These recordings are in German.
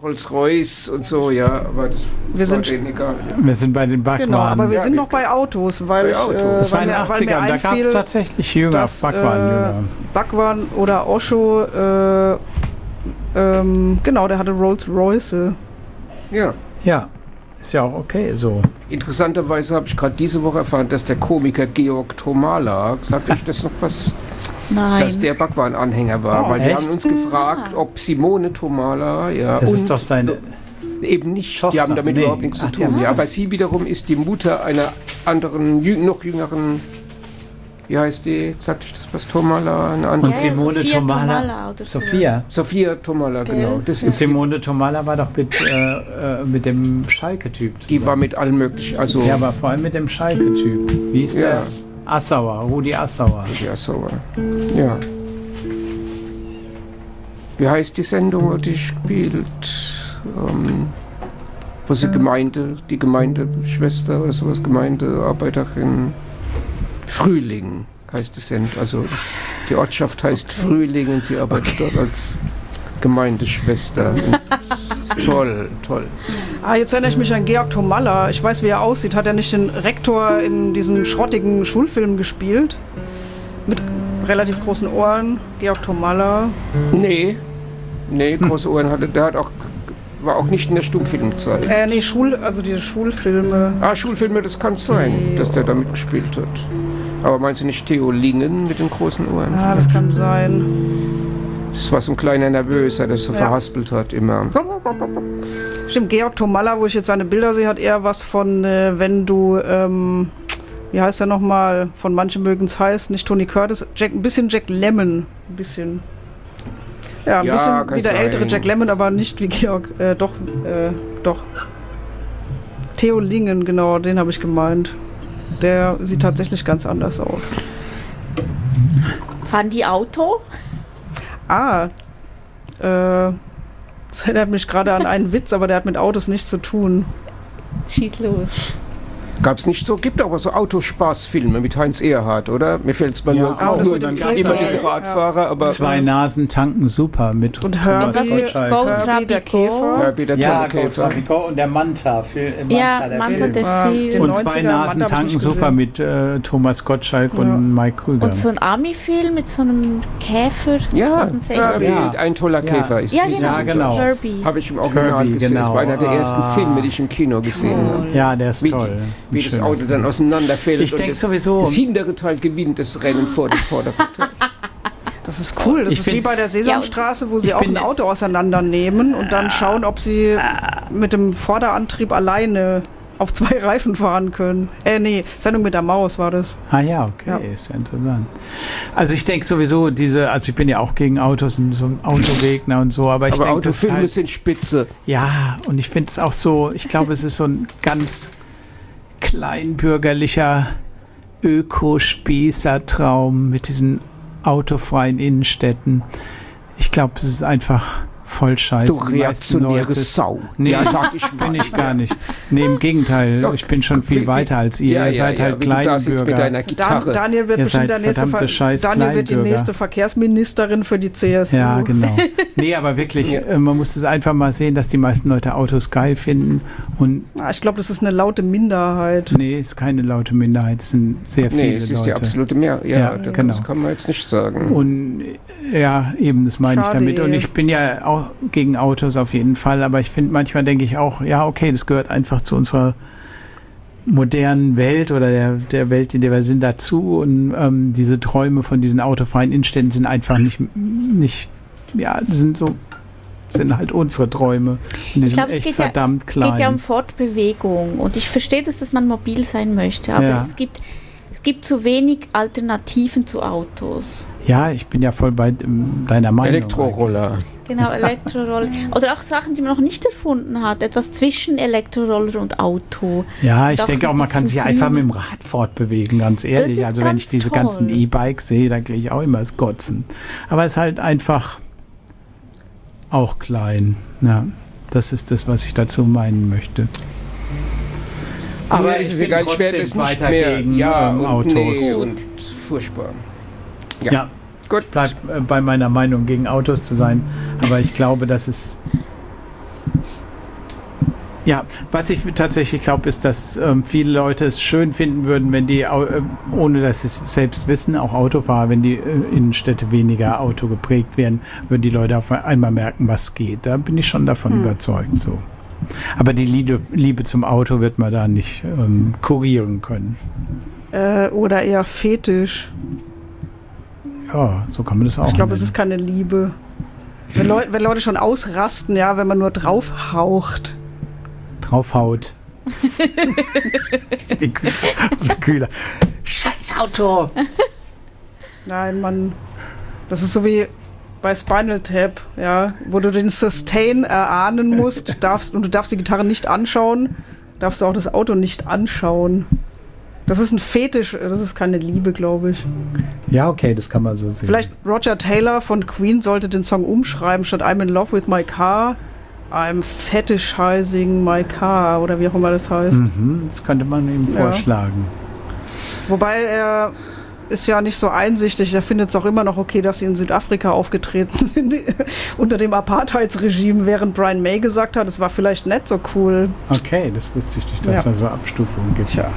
Rolls-Royce und so, ja, aber das war denen egal. Ja. Wir sind bei den Backwaren. Genau, aber wir sind noch bei Autos, weil bei Autos. Das war in den 80ern, da gab es tatsächlich Backwaren. Backwaren oder Osho, genau, der hatte Rolls-Royce. Ja. Ja, ist ja auch okay so. Interessanterweise habe ich gerade diese Woche erfahren, dass der Komiker Georg Tomala, sagt euch das noch was? Nein. Dass der Backwaren-Anhänger war, weil echt? wir haben uns gefragt, ob Simone Tomala, ja, Das und ist doch seine... eben nicht, Tochter. die haben damit Nee. überhaupt nichts zu Ach, tun. ja. Ja, aber sie wiederum ist die Mutter einer anderen, noch jüngeren, wie heißt die, sagt ich das was, Tomala? Eine andere? Und Simone Sophia Tomala. Tomala oder so. Sophia. Tomala, Gell? genau. Das Und ist Simone Tomala war doch mit dem Schalke-Typ zusammen. die war mit allen möglichen, also Ja, aber vor allem mit dem Schalke-Typ. Wie hieß der? Ja. Assauer, Rudi Assauer. ja, so war. Ja. Wie heißt die Sendung, wo die spielt? Wo sie die Gemeindeschwester oder sowas, Gemeindearbeiterin Frühling heißt die Sendung. Also die Ortschaft heißt Frühling und sie arbeitet dort als Gemeindeschwester. Und ist toll, toll. Jetzt erinnere ich mich an Georg Tomalla. Ich weiß, wie er aussieht. Hat er nicht den Rektor in diesen schrottigen Schulfilmen gespielt? Mit relativ großen Ohren. Georg Tomalla. Nee, große Ohren hatte, war auch nicht in der Stummfilmzeit. Nee, also diese Schulfilme. Schulfilme, das kann sein, dass der da mitgespielt hat. Aber meinst du nicht Theo Lingen mit den großen Ohren? Das kann sein. Das war so ein kleiner Nervöser, der so verhaspelt hat immer. Stimmt, Georg Tomalla, wo ich jetzt seine Bilder sehe, hat eher was von, wenn du, wie heißt er nochmal, von manchen mögen es heißen, nicht Tony Curtis, ein bisschen Jack Lemmon, ein bisschen. Ja, ein bisschen wie der ältere Jack Lemmon, aber nicht wie Georg, doch. Theo Lingen, genau, den habe ich gemeint. Der sieht tatsächlich ganz anders aus. Fahren die Auto? Das erinnert mich gerade an einen Witz, aber der hat mit Autos nichts zu tun. Schieß los. Gab's nicht so, gibt aber so Autospaßfilme mit Heinz Erhardt, oder? Mir fällt es mal nur dann immer diese Radfahrer, aber Zwei Nasen tanken super mit Und Thomas Herbie, Gottschalk. Herbie der Käfer. Herbie der tolle Käfer. Und der Manta. Ja, Manta der Film. Und Zwei Nasen tanken super mit Thomas Gottschalk und Mike Krüger. Und so ein Ami-Film mit so einem Käfer Ja, aus den 60ern. Herbie, ein toller Käfer ist. Ja, genau. Herbie. Habe ich im Original Herbie, gesehen. Das war einer der ersten Filme, die ich im Kino gesehen habe. Ja, der ist toll. Wie das Auto dann auseinanderfällt. Ich denke sowieso. Das hintere Teil gewinnt das Rennen vor dem Vorderteil. Das ist cool. Das ist wie bei der Sesamstraße, wo sie auch ein Auto auseinandernehmen und dann schauen, ob sie mit dem Vorderantrieb alleine auf zwei Reifen fahren können. Sendung mit der Maus war das. Ja, okay, ist ja interessant. Also ich denke sowieso, also ich bin ja auch gegen Autos und so Autogegner und so, aber ich denke, Autofilme sind spitze. Ja, und ich finde es auch so, ich glaube, es ist so ein ganz kleinbürgerlicher Ökospießertraum mit diesen autofreien Innenstädten. Ich glaube, es ist einfach voll scheiße. Du reaktionäre Sau. Nee, ja, sag ich bin ich gar nicht. Nee, im Gegenteil. Doch, ich bin schon viel weiter als ihr. Ihr seid halt Kleinbürger. Mit deiner Gitarre. Daniel wird bestimmt Daniel wird die nächste Verkehrsministerin für die CSU. Ja, genau. Nee, aber wirklich, man muss es einfach mal sehen, dass die meisten Leute Autos geil finden. Und ich glaube, das ist eine laute Minderheit. Nee, ist keine laute Minderheit. Es sind sehr viele Leute. Nee, es ist die absolute Mehrheit. Ja, genau. Das kann man jetzt nicht sagen. Und ja, eben, das meine ich damit. Und ich bin ja auch gegen Autos auf jeden Fall, aber ich finde, manchmal denke ich auch, ja, okay, das gehört einfach zu unserer modernen Welt oder der Welt, in der wir sind, dazu. Und diese Träume von diesen autofreien Innenstädten sind einfach nicht sind halt unsere Träume. Und die sind echt verdammt klein. Es geht ja um Fortbewegung und ich verstehe dass man mobil sein möchte, aber es gibt zu wenig Alternativen zu Autos. Ja, ich bin ja voll bei deiner Meinung. Elektroroller. Genau, Elektroroller. Oder auch Sachen, die man noch nicht erfunden hat. Etwas zwischen Elektroroller und Auto. Ja, ich denke auch, man kann sich einfach mit dem Rad fortbewegen, ganz ehrlich. Also wenn ich diese ganzen E-Bikes sehe, dann kriege ich auch immer das Kotzen. Aber es ist halt einfach auch klein. Ja, das ist das, was ich dazu meinen möchte. Aber ich werde es nicht mehr gegen Autos. Nee, und furchtbar. Ja. Gut. Bleib bei meiner Meinung, gegen Autos zu sein. Aber ich glaube, dass es Ja, was ich tatsächlich glaube, ist, dass viele Leute es schön finden würden, wenn die, ohne dass sie es selbst wissen, auch Autofahrer, wenn die Innenstädte weniger Auto geprägt werden, würden die Leute auf einmal merken, was geht. Da bin ich schon davon überzeugt. So. Aber die Liebe zum Auto wird man da nicht kurieren können. Oder eher Fetisch. Ja, so kann man das auch Ich glaube, es ist keine Liebe. Wenn Leute schon ausrasten, ja, wenn man nur draufhaucht. Draufhaut. Die Kühler. Scheiß Auto! Nein, Mann. Das ist so wie bei Spinal Tap, ja, wo du den Sustain erahnen musst, und du darfst die Gitarre nicht anschauen, darfst du auch das Auto nicht anschauen. Das ist ein Fetisch, das ist keine Liebe, glaube ich. Ja, okay, das kann man so sehen. Vielleicht Roger Taylor von Queen sollte den Song umschreiben, statt I'm in love with my car, I'm fetishizing my car, oder wie auch immer das heißt. Das könnte man ihm vorschlagen. Wobei er ist ja nicht so einsichtig, er findet es auch immer noch okay, dass sie in Südafrika aufgetreten sind, unter dem Apartheidsregime, während Brian May gesagt hat, es war vielleicht nicht so cool. Okay, das wusste ich nicht, dass da so Abstufungen gibt. Tja.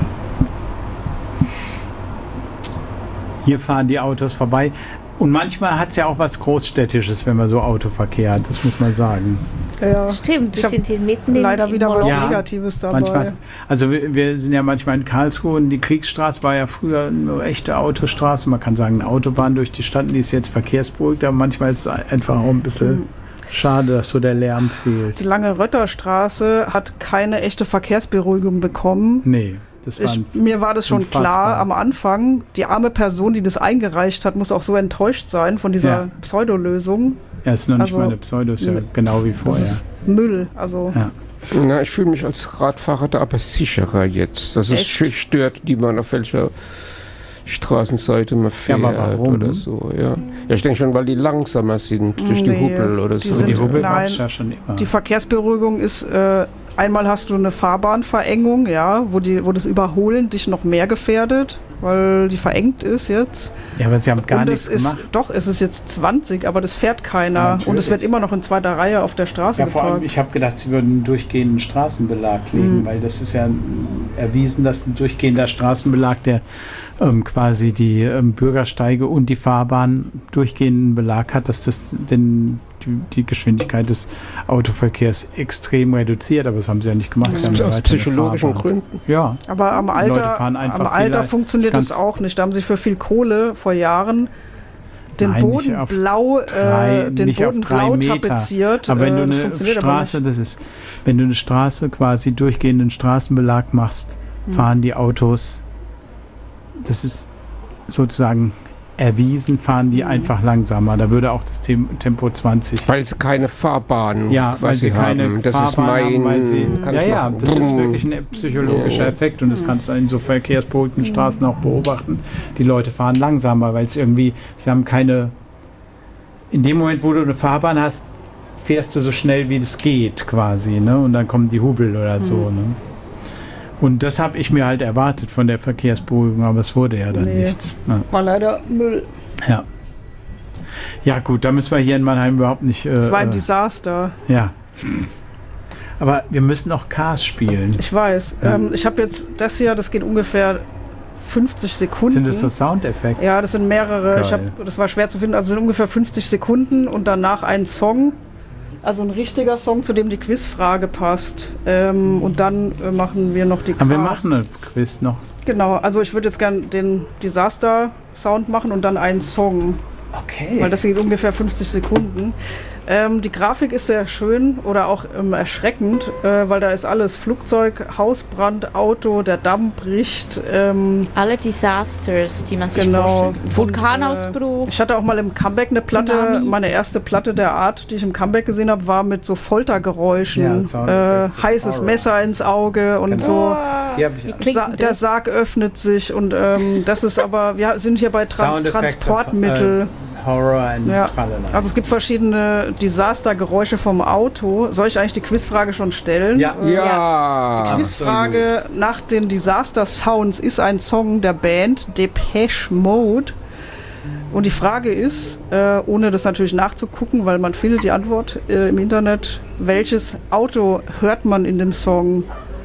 Hier fahren die Autos vorbei. Und manchmal hat es ja auch was Großstädtisches, wenn man so Autoverkehr hat, das muss man sagen. Ja. Stimmt, wir sind hier mitten in leider wieder was Ja, Negatives dabei. Manchmal, also wir sind ja manchmal in Karlsruhe und die Kriegsstraße war ja früher eine echte Autostraße. Man kann sagen, eine Autobahn durch die Stadt, die ist jetzt verkehrsberuhigt, aber manchmal ist es einfach auch ein bisschen schade, dass so der Lärm fehlt. Die Lange-Rötter-Straße hat keine echte Verkehrsberuhigung bekommen. Nee. Mir war das schon klar am Anfang. Die arme Person, die das eingereicht hat, muss auch so enttäuscht sein von dieser Pseudolösung. Ja, es ist noch nicht mal eine Pseudo, ist ja genau wie vorher. Das ist Müll, also. Ja. Na, ich fühle mich als Radfahrer da aber sicherer jetzt, dass es stört, die man auf welcher Straßenseite man fährt oder so. Ja, ich denke schon, weil die langsamer sind durch die Hubbel oder so. Die Hubbel gab es ja schon immer. Die Verkehrsberuhigung ist, einmal hast du eine Fahrbahnverengung, ja, wo das Überholen dich noch mehr gefährdet, weil die verengt ist jetzt. Ja, aber sie haben gar nichts gemacht. Doch, es ist jetzt 20, aber das fährt keiner. Ja, und es wird immer noch in zweiter Reihe auf der Straße geparkt. Vor allem, ich habe gedacht, sie würden einen durchgehenden Straßenbelag legen, weil das ist ja erwiesen, dass ein durchgehender Straßenbelag, der quasi die Bürgersteige und die Fahrbahn durchgehenden Belag hat, dass das die Geschwindigkeit des Autoverkehrs extrem reduziert, aber das haben sie ja nicht gemacht. Aus psychologischen Gründen. Ja. Aber am Alter funktioniert das auch nicht. Da haben sie für viel Kohle vor Jahren den Boden blau tapeziert. Aber wenn du eine Straße, wenn du eine Straße quasi durchgehenden Straßenbelag machst, fahren die Autos, das ist sozusagen erwiesen, fahren die einfach langsamer. Da würde auch das Tempo 20. Weil sie keine Fahrbahn quasi haben. Das ist das ist wirklich ein psychologischer Effekt und das kannst du in so verkehrsberuhigten Straßen auch beobachten. Die Leute fahren langsamer, weil sie haben keine. In dem Moment, wo du eine Fahrbahn hast, fährst du so schnell wie das geht quasi, ne? Und dann kommen die Hubbel oder so, ne? Und das habe ich mir halt erwartet von der Verkehrsberuhigung, aber es wurde ja dann nichts. Ja. War leider Müll. Ja. Ja gut, da müssen wir hier in Mannheim überhaupt nicht... Es war ein Desaster. Ja. Aber wir müssen auch Cars spielen. Ich weiß. Ja. Ich habe jetzt das hier, das geht ungefähr 50 Sekunden. Sind das so Soundeffekte? Ja, das sind mehrere. Das war schwer zu finden. Also sind ungefähr 50 Sekunden und danach ein Song. Also ein richtiger Song, zu dem die Quizfrage passt. Und dann machen wir noch die Cars. Aber wir machen eine Quiz noch. Genau, also ich würde jetzt gerne den Disaster-Sound machen und dann einen Song. Okay. Weil das geht ungefähr 50 Sekunden. Die Grafik ist sehr schön oder auch erschreckend, weil da ist alles: Flugzeug, Hausbrand, Auto, der Damm bricht. Alle Disasters, die man sich vorstellt. Vulkanausbruch. Ich hatte auch mal im Comeback eine Platte, Tsunami. Meine erste Platte der Art, die ich im Comeback gesehen habe, war mit so Foltergeräuschen. Heißes Messer ins Auge und so. Der Sarg öffnet sich und das ist aber, wir sind hier bei Transportmittel. Horror und Also es gibt verschiedene Disastergeräusche vom Auto. Soll ich eigentlich die Quizfrage schon stellen? Ja. Die Quizfrage nach den Disaster Sounds ist ein Song der Band Depeche Mode. Und die Frage ist, ohne das natürlich nachzugucken, weil man findet die Antwort im Internet, welches Auto hört man in dem Song?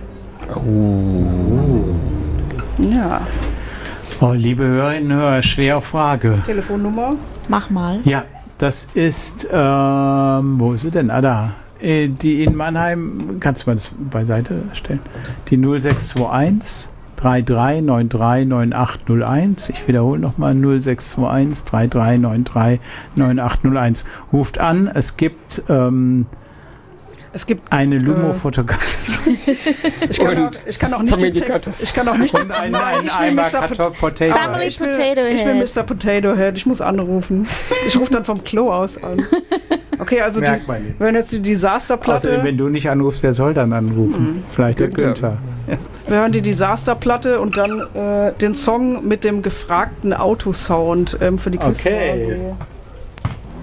Ja. Oh, liebe Hörerinnen und Hörer, schwere Frage. Telefonnummer? Mach mal. Ja, das ist, wo ist sie denn? Ah, da. Die in Mannheim, kannst du mal das beiseite stellen? Die 0621 3393 9801. Ich wiederhole nochmal 0621 3393 9801. Ruft an, es gibt eine Lumo-Fotografie. Ich kann auch nicht den Text. Ich kann auch nicht. Und ein Eimer Potato Family Potato Head. Ich will Mr. Potato Head. Ich muss anrufen. Ich rufe dann vom Klo aus an. Okay, also wenn jetzt die Disasterplatte... Außerdem, wenn du nicht anrufst, wer soll dann anrufen? Vielleicht der Günther. Wir hören die Disasterplatte und dann den Song mit dem gefragten Autosound für die Quizfrage. Okay.